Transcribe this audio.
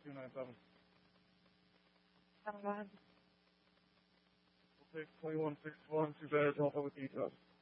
297. Go ahead. We'll take 2161, too bad, help out with details.